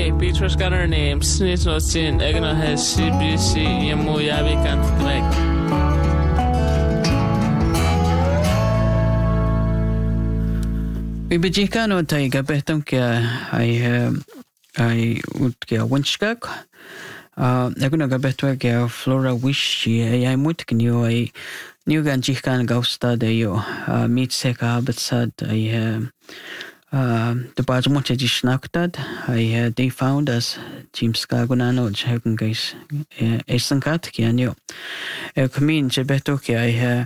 Hey, Beatrice got her name. Snitch no sin. Egna has CBC. Yemu yabi kan like. Vi begikano taiga betam kia ai ut kia winchkak. Egna gabetwa kia Flora Wishi ai mutknio ai New Jikan Gausta de yo meet seka betsad the Bajmonte Dishnactad they found us James Gagunano Jagan guys Esankat Kianyo Kamin Jebeto ki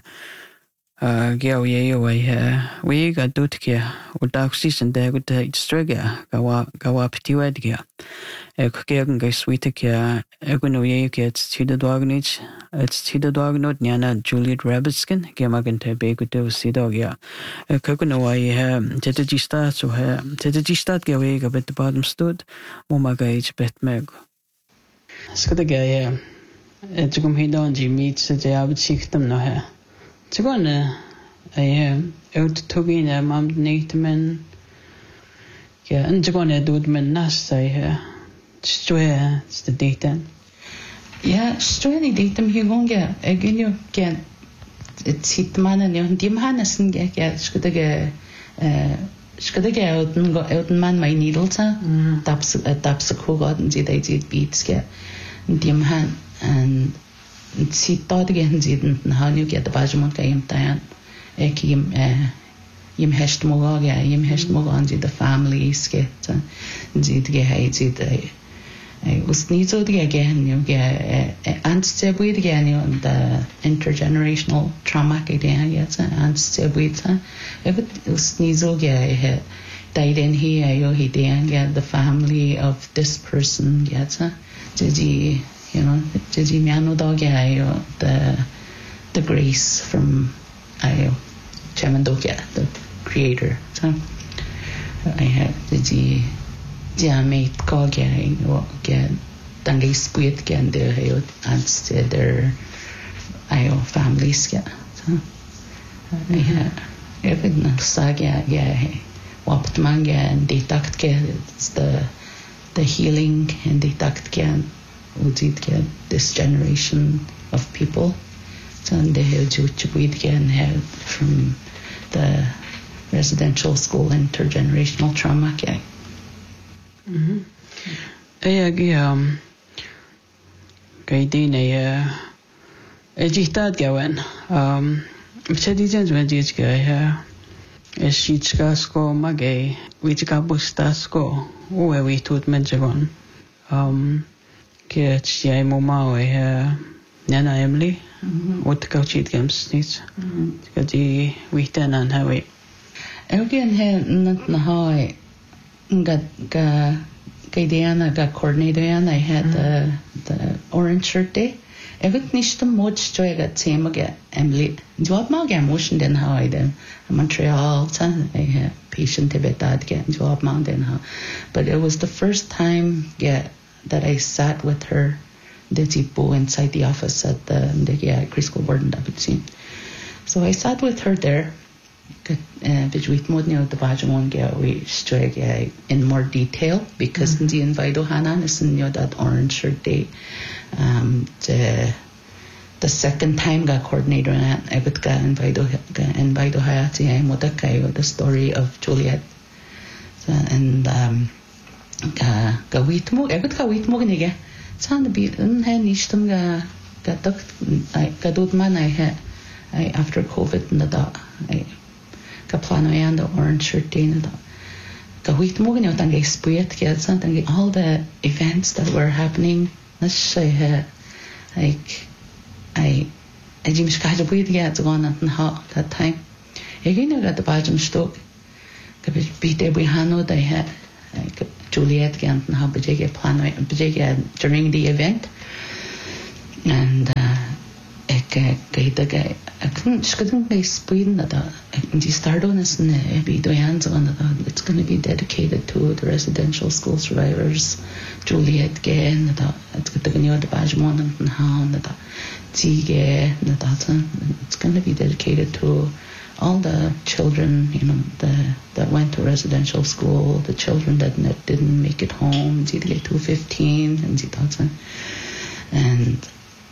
Gao Yeo we got Dutkia or dark season there with the Strega Gawa Petiwedgia Kagan guys Witakia Eguno Yekets to the Dognage. It's to the dog note Niana Juliet Rabbitskin, Gamagante Bagudo Sidogia. A cocono I Tetagista, so her Tetagista Gaweg a bit the bottom stood, Momagage bet meg. Scotagaya, it's a comhidonji meets the Jabit them no hair. It's a gonna out to be in a mum Nathan. Yeah, and it's gonna do it men nast I hear. Swear it's the data. Ja, stöni ditem higonga egenyo ke tsitmana ne dimhanasen ke skudege outen man my needlesa taps kogaden sie deit beats ke dimhan and tsitod gen ziden hanu ke de bajmon ke imtan ekim im hest moga an the families ke zid ge hay zid was niet zo again, anstebwid again, the intergenerational trauma again, yes, anstebwid, it was niet zo again, died in here, he did the family of this person, yes, did he miano dog, the grace from, Chemandokia, the creator, so I had, did he. Ja, mate call getting dangai split again there and their families get so everything saga wapt manga and detect get it's the healing and detect get this generation of people so they have to again have from the residential school intergenerational trauma get Kaidina Ejitad Gawan. Chedizens when this guy Eshichkasko Magay, which Gabustasko, where we told Menjagon. Ketch Yamoma, Nana Emily, what couchit games needs. Kadi Witan and Hawaii. Again, not Nahai. Got coordinator and I had the orange shirt day. Everything nicht much joy got same again. Emily, job mag emotion then how I then Montreal, I had patient Tibet again job mountain how. But it was the first time that I sat with her. Did he go inside the office at the Crisco Warden Davidson. So I sat with her there. Between modern the Bajamon we strike in more detail because the invite Hanan is in that orange shirt day. The second time got coordinator and I would get invite Hayati Modakai the story of Juliet. And Gawitmo, I would Gawitmo nigga. Sound the beat and Nishtum got man I had after COVID in the dog. Kaplano and the orange shirt in the Gawit moving out and split get something all the events that were happening. Let's say I Jim Skajabwid gets one and how that time. Again got the Bajam stock. Beat every Hano they had Juliet Gant and how Bajega plan during the event and I couldn't be speeding that the start on is be the hands on it's going to be dedicated to the residential school survivors. Juliet again, it's going to be the Bajmon and how that it's going to be dedicated to all the children, that went to residential school, the children that didn't make it home, die get 215 and die dat. And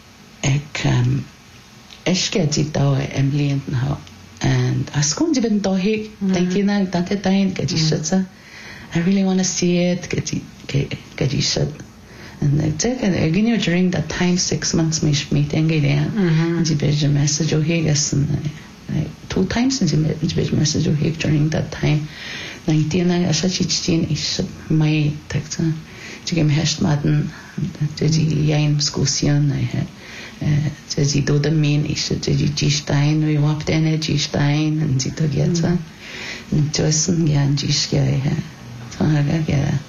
ik get die daar Emily en haar. And I schoon die ben daar hek, denk je nou, dat het tijd, get die shit, I really want to see it, get die shit. And I take it, during that time, 6 months, me think and die bid a message o hegas, and 2 times and die bid message o heg during that time. 19, I said is my text, die gem hest maden, die jain skusion, die do the mean is die G-Stein, we wapped energy Stein, and die to get, and Joyson, yeah, G-Sky, so I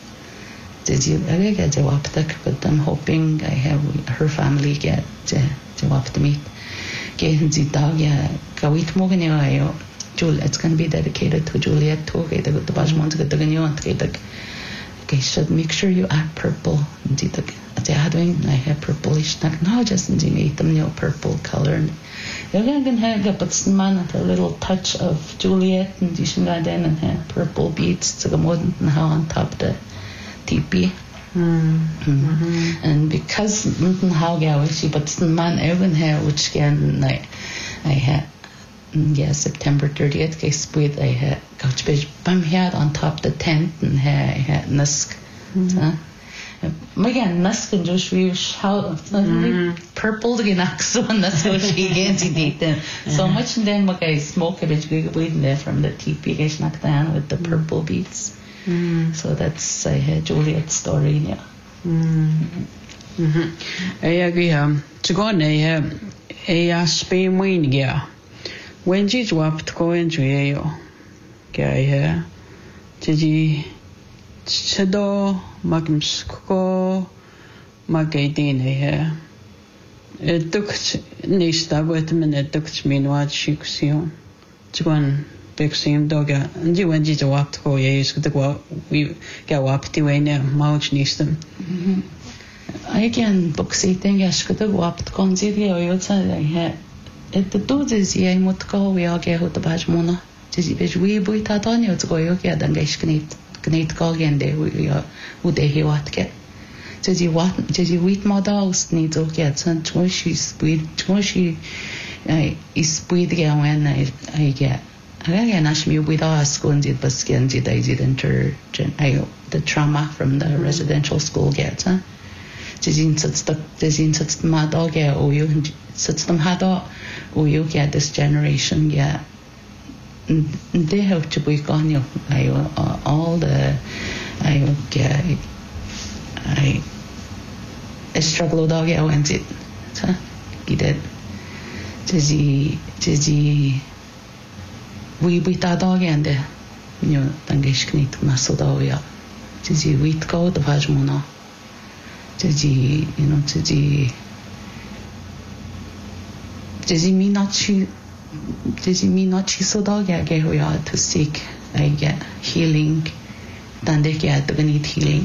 get the waptak, but I'm hoping I have her family get the wap to meet. Get the dog, yeah, Gawit Moganio, Jul, it's going to be dedicated to Juliet Toge, the Bajmont, the Ganyon, okay, should make sure you add purple. They are doing, I have purplish, no, just in the them new purple color. You're going to have but man a little touch of Juliet and Dishinga then and have purple beads to the modern and how on top the TP. And because how gawishi, but man even hair which can I had September 30th case with I had couch page bam had on top the tent and I had nusk. Again, nusk and just we shout purple again so that's what she gets it. So much and then what I smoke a bit waiting there from the TP guys knocked down with the purple beads. So that's I had Juliet's story, yeah. I agree. To go on a Spain wing, yeah. When she's wapped go into a guy did you Chado Magnus Coco Magadine here? It took Nista with him and it took me what she could see on. To go on. Big same dog, and you went to walk to go, yes, we get up to way now, Mouch Niston. I can book seating, yes, could have walked consider, I would say, I had it the two is ye, would go, we all get the Bajmona. Tis we buit at on you to go, you get and get call again, they would they hear what get. Tis you what, tis you wheat models needs to get, and she's she is with again when I get. Again, Ashmi with us going to Baskin did I did enter the trauma from the residential school gets, huh? Dizin such mad dog, yeah, or you such them had or you get this generation, yeah. They have to be gone, you all the I struggle dog, yeah, went it, huh? He did. Dizzy. We thought again the Dangish Masodoya. Did you wheat go the Vajmona? Did you mean not she so dog I get we are to seek I get healing then they get the need healing.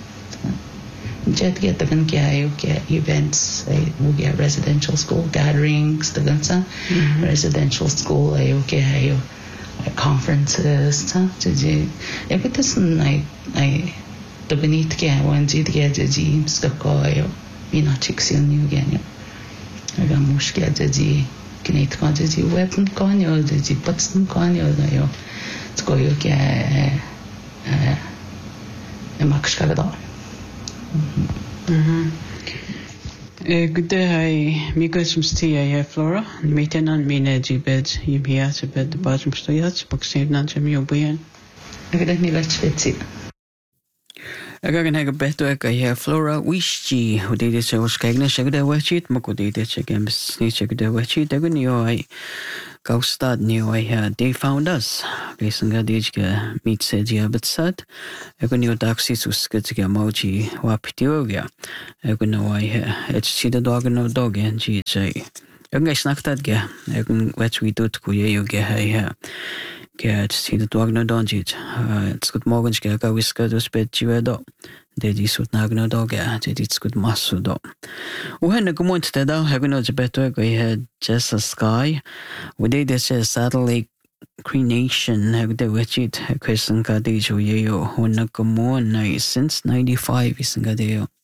Jet get the get events, we get residential school gatherings, the gunsa residential school conferences, every time I the beneath get when did get the James the guy be not chicks in you again. I got mush get the Knate quantity weapon conyo, the Buxton conyo, it's go you get a max cagador. Good day, Miko from Stia, Flora, meeting on Minaji beds, you be at a bed, the bottom stoyats, boxing not to me obeying. I got any let's fit it. I got a better I Flora, wish ye who did it so was Kagna, I could watch it, Moko did it again, snitch, I could watch it, I knew I go start new I had they found us. Basing a DJ meet said yeah, but sad. I could know taxis was good to get mochi wapitioga. I could know I it's see the dog and no dog and she say. I guess knocked that guy. I can watch we do to go you get here. Get see the dog no don't it. It's good mortgage get a whisker to spit you a dog. They dis would not no dog, it's good muscle dog. When a good that I have no better, I had just a sky. We did this satellite Cremation hagde wachit question ka de jo ye yo hona ko mo nai since 95 isnga de yo